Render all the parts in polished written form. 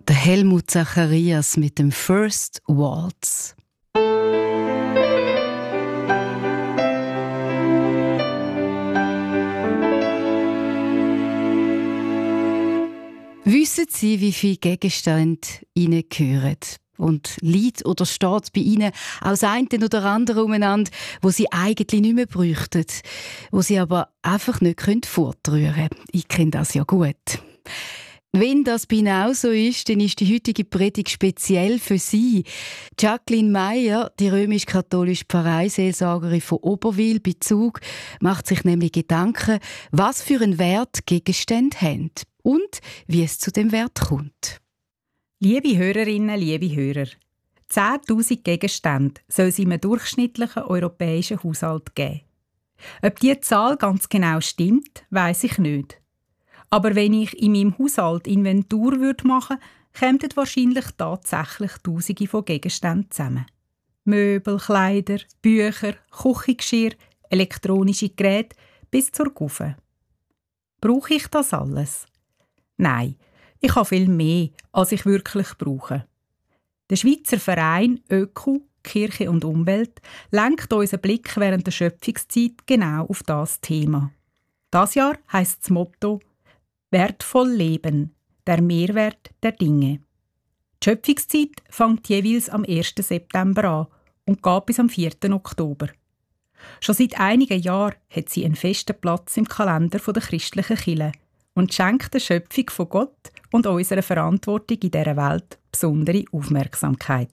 Der Helmut Zacharias mit dem First Waltz. Wissen Sie, wie viele Gegenstände Ihnen gehören? Und liegt oder steht bei Ihnen auch das eine oder andere umeinander, wo Sie eigentlich nicht mehr bräuchten, wo Sie aber einfach nicht fortrühren können? Ich kenne das ja gut. Wenn das bei Ihnen auch so ist, dann ist die heutige Predigt speziell für Sie. Jacqueline Meyer, die römisch-katholische Pfarreiseelsorgerin von Oberwil bei Zug, macht sich nämlich Gedanken, was für einen Wert Gegenstände haben und wie es zu dem Wert kommt. Liebe Hörerinnen, liebe Hörer, 10'000 Gegenstände soll es in einem durchschnittlichen europäischen Haushalt geben. Ob diese Zahl ganz genau stimmt, weiss ich nicht. Aber wenn ich in meinem Haushalt Inventur machen würde, kämen wahrscheinlich tatsächlich Tausende von Gegenständen zusammen. Möbel, Kleider, Bücher, Küchengeschirr, elektronische Geräte bis zur Gufe. Brauche ich das alles? Nein, ich habe viel mehr, als ich wirklich brauche. Der Schweizer Verein Öko, Kirche und Umwelt lenkt unseren Blick während der Schöpfungszeit genau auf das Thema. Das Jahr heisst das Motto «Wertvoll leben, der Mehrwert der Dinge». Die Schöpfungszeit fängt jeweils am 1. September an und geht bis am 4. Oktober. Schon seit einigen Jahren hat sie einen festen Platz im Kalender der christlichen Kirche und schenkt der Schöpfung von Gott und unserer Verantwortung in dieser Welt besondere Aufmerksamkeit.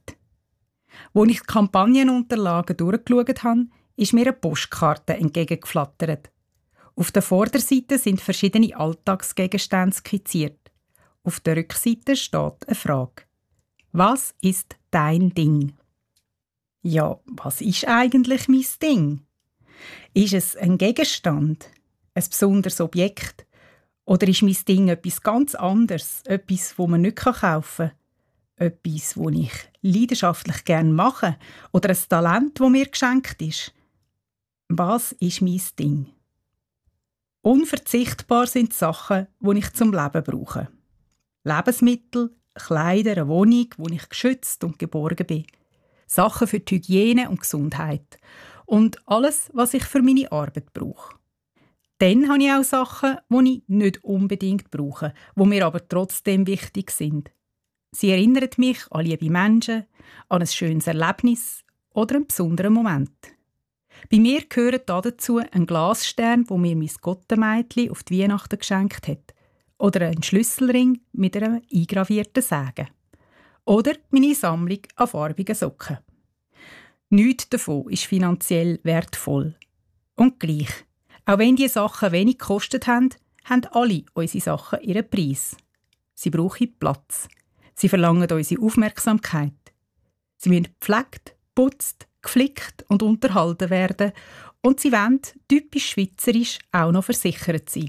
Als ich die Kampagnenunterlagen durchgeschaut habe, ist mir eine Postkarte entgegengeflattert. Auf der Vorderseite sind verschiedene Alltagsgegenstände skizziert. Auf der Rückseite steht eine Frage. Was ist dein Ding? Ja, was ist eigentlich mein Ding? Ist es ein Gegenstand, ein besonderes Objekt? Oder ist mein Ding etwas ganz anderes, etwas, das man nicht kaufen kann? Etwas, das ich leidenschaftlich gerne mache? Oder ein Talent, das mir geschenkt ist? Was ist mein Ding? Unverzichtbar sind die Sachen, die ich zum Leben brauche. Lebensmittel, Kleider, eine Wohnung, wo ich geschützt und geborgen bin. Sachen für die Hygiene und Gesundheit. Und alles, was ich für meine Arbeit brauche. Dann habe ich auch Sachen, die ich nicht unbedingt brauche, die mir aber trotzdem wichtig sind. Sie erinnern mich an liebe Menschen, an ein schönes Erlebnis oder einen besonderen Moment. Bei mir gehört dazu ein Glasstern, wo mir mein Gottemädchen auf die Weihnachten geschenkt hat. Oder ein Schlüsselring mit einem eingravierten Säge. Oder meine Sammlung an farbigen Socken. Nichts davon ist finanziell wertvoll. Und gleich, auch wenn diese Sachen wenig gekostet haben, haben alle unsere Sachen ihren Preis. Sie brauchen Platz. Sie verlangen unsere Aufmerksamkeit. Sie müssen gepflegt, geputzt, geflickt und unterhalten werden und sie wollen, typisch schweizerisch, auch noch versichert sein.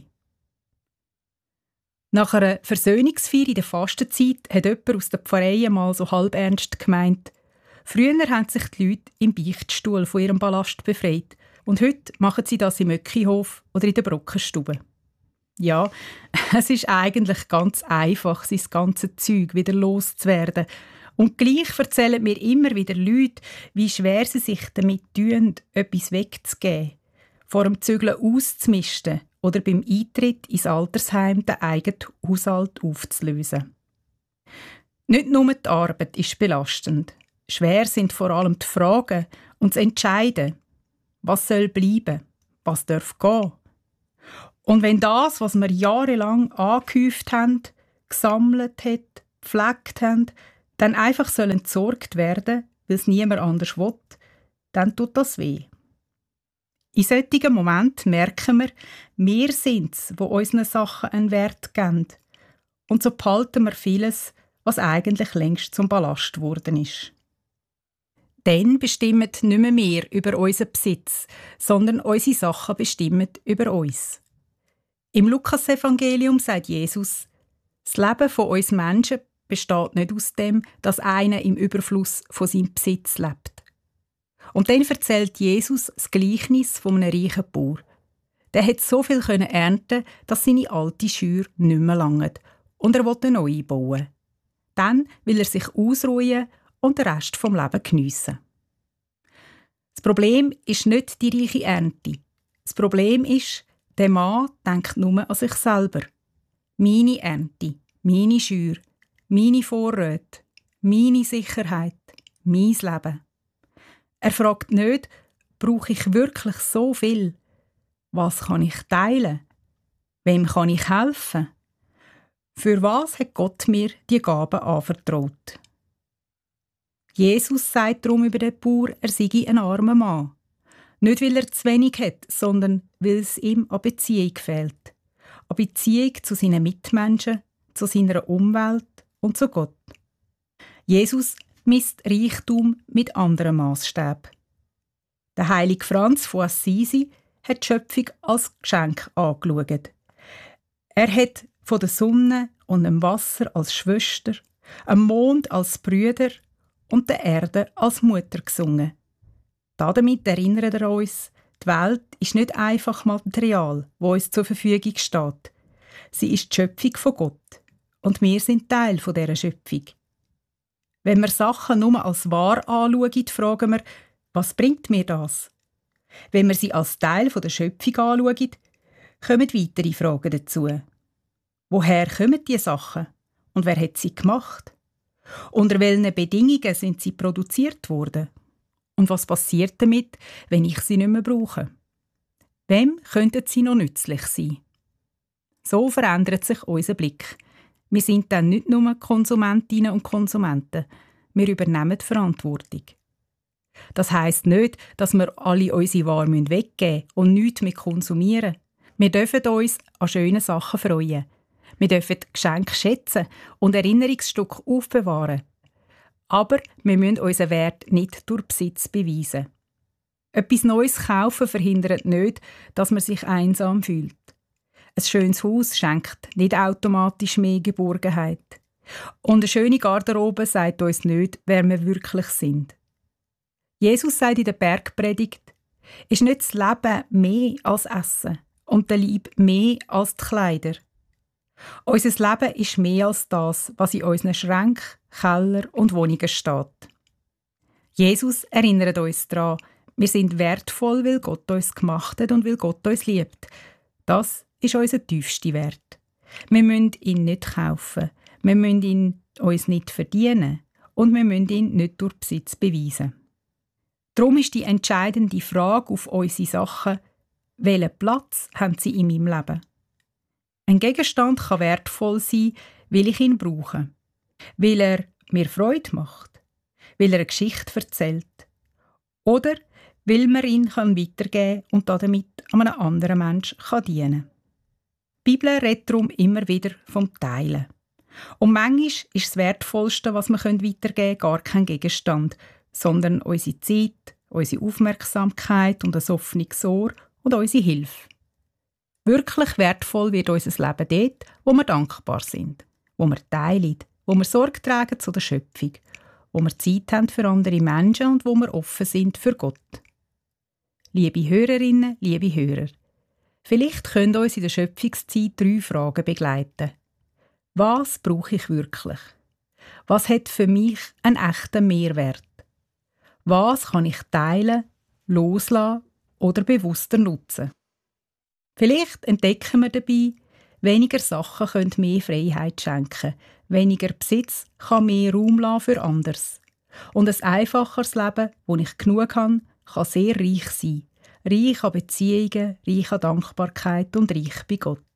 Nach einer Versöhnungsfeier in der Fastenzeit hat jemand aus der Pfarrei mal so halb ernst gemeint, früher haben sich die Leute im Beichtstuhl von ihrem Ballast befreit und heute machen sie das im Öckihof oder in der Brockenstube. Ja, es ist eigentlich ganz einfach, sein ganze Zeug wieder loszuwerden. Und gleich erzählen mir immer wieder Leute, wie schwer sie sich damit tun, etwas wegzugeben, vor dem Zügeln auszumisten oder beim Eintritt ins Altersheim den eigenen Haushalt aufzulösen. Nicht nur die Arbeit ist belastend. Schwer sind vor allem die Fragen und das Entscheiden. Was soll bleiben? Was darf gehen? Und wenn das, was wir jahrelang angehäuft haben, gesammelt hat, gepflegt haben, dann einfach entsorgt werden, weil es niemand anders will, dann tut das weh. In solchen Momenten merken wir sind es, die unseren Sachen einen Wert geben. Und so behalten wir vieles, was eigentlich längst zum Ballast geworden ist. Dann bestimmen nicht mehr wir über unseren Besitz, sondern unsere Sachen bestimmen über uns. Im Lukasevangelium sagt Jesus, das Leben von uns Menschen besteht nicht aus dem, dass einer im Überfluss von seinem Besitz lebt. Und dann erzählt Jesus das Gleichnis von einem reichen Bauer. Der hat so viel ernten, dass seine alte Scheuer nicht mehr langt und er will eine neue bauen. Dann will er sich ausruhen und den Rest vom Leben geniessen. Das Problem ist nicht die reiche Ernte. Das Problem ist, der Mann denkt nur an sich selber. Meine Ernte, meine Schür, meine Vorräte, meine Sicherheit, mein Leben. Er fragt nicht, brauche ich wirklich so viel? Was kann ich teilen? Wem kann ich helfen? Für was hat Gott mir die Gaben anvertraut? Jesus sagt darum über den Bauer, er sei ein armer Mann. Nicht, weil er zu wenig hat, sondern weil es ihm an Beziehung fehlt. An Beziehung zu seinen Mitmenschen, zu seiner Umwelt und zu Gott. Jesus misst Reichtum mit anderen Maßstäben. Der heilige Franz von Assisi hat die Schöpfung als Geschenk angeschaut. Er hat von der Sonne und dem Wasser als Schwester, dem Mond als Brüder und der Erde als Mutter gesungen. Damit erinnert er uns, die Welt ist nicht einfach Material, das uns zur Verfügung steht. Sie ist die Schöpfung von Gott. Und wir sind Teil dieser Schöpfung. Wenn wir Sachen nur als wahr anschauen, fragen wir, was bringt mir das? Wenn wir sie als Teil der Schöpfung anschauen, kommen weitere Fragen dazu. Woher kommen diese Sachen? Und wer hat sie gemacht? Unter welchen Bedingungen sind sie produziert worden? Und was passiert damit, wenn ich sie nicht mehr brauche? Wem könnten sie noch nützlich sein? So verändert sich unser Blick. Wir sind dann nicht nur Konsumentinnen und Konsumenten, wir übernehmen die Verantwortung. Das heisst nicht, dass wir alle unsere Ware weggeben müssen und nichts mehr konsumieren. Wir dürfen uns an schönen Sachen freuen. Wir dürfen Geschenke schätzen und Erinnerungsstücke aufbewahren. Aber wir müssen unseren Wert nicht durch Besitz beweisen. Etwas Neues kaufen verhindert nicht, dass man sich einsam fühlt. Ein schönes Haus schenkt nicht automatisch mehr Geborgenheit. Und eine schöne Garderobe sagt uns nicht, wer wir wirklich sind. Jesus sagt in der Bergpredigt, ist nicht das Leben mehr als Essen und der Leib mehr als die Kleider. Unser Leben ist mehr als das, was in unseren Schränken, Keller und Wohnungen steht. Jesus erinnert uns daran, wir sind wertvoll, weil Gott uns gemacht hat und weil Gott uns liebt. Das ist unser tiefster Wert. Wir müssen ihn nicht kaufen, wir müssen ihn uns nicht verdienen und wir müssen ihn nicht durch Besitz beweisen. Darum ist die entscheidende Frage auf unsere Sachen, welchen Platz haben sie in meinem Leben? Ein Gegenstand kann wertvoll sein, weil ich ihn brauche, weil er mir Freude macht, weil er eine Geschichte erzählt oder weil man ihn weitergeben kann und damit einem anderen Menschen dienen kann. Die Bibel redet darum immer wieder vom Teilen. Und manchmal ist das Wertvollste, was wir weitergeben können, gar kein Gegenstand, sondern unsere Zeit, unsere Aufmerksamkeit und ein offenes Ohr und unsere Hilfe. Wirklich wertvoll wird unser Leben dort, wo wir dankbar sind, wo wir teilen, wo wir Sorge tragen zu der Schöpfung, wo wir Zeit haben für andere Menschen und wo wir offen sind für Gott. Liebe Hörerinnen, liebe Hörer, vielleicht können uns in der Schöpfungszeit 3 Fragen begleiten. Was brauche ich wirklich? Was hat für mich einen echten Mehrwert? Was kann ich teilen, loslassen oder bewusster nutzen? Vielleicht entdecken wir dabei, weniger Sachen können mehr Freiheit schenken, weniger Besitz kann mehr Raum lassen für anderes. Und ein einfacheres Leben, das ich genug habe, kann sehr reich sein. Reich an Beziehungen, reich an Dankbarkeit und reich bei Gott.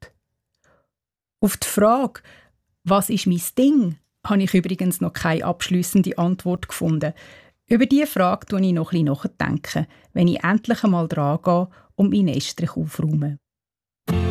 Auf die Frage, was ist mein Ding, habe ich übrigens noch keine abschliessende Antwort gefunden. Über diese Frage denke ich noch ein bisschen nach, wenn ich endlich einmal dran gehe und meinen Estrich aufräume.